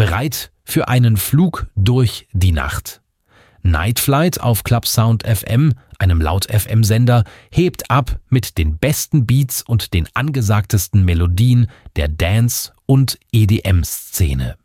Bereit für einen Flug durch die Nacht. Night Flight auf Club Sound FM, einem Laut-FM-Sender, hebt ab mit den besten Beats und den angesagtesten Melodien der Dance- und EDM-Szene.